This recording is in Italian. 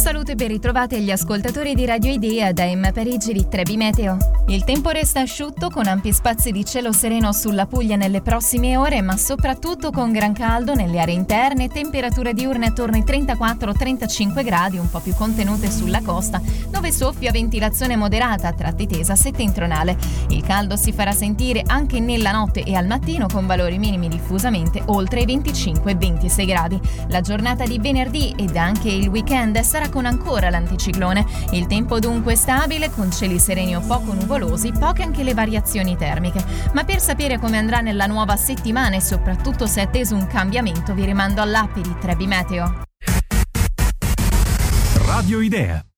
saluto e ben ritrovati agli ascoltatori di Radio Idea da Emma Parigi di Trebi Meteo. Il tempo resta asciutto con ampi spazi di cielo sereno sulla Puglia nelle prossime ore, ma soprattutto con gran caldo nelle aree interne, temperature diurne attorno ai 34-35 gradi, un po' più contenute sulla costa, dove soffia ventilazione moderata a tratti tesa settentrionale. Il caldo si farà sentire anche nella notte e al mattino con valori minimi diffusamente oltre i 25-26 gradi. La giornata di venerdì ed anche il weekend sarà con ancora l'anticiclone. Il tempo dunque stabile, con cieli sereni o poco nuvolosi, poche anche le variazioni termiche. Ma per sapere come andrà nella nuova settimana e soprattutto se è atteso un cambiamento, vi rimando all'app di Trebi Meteo. Radio Idea.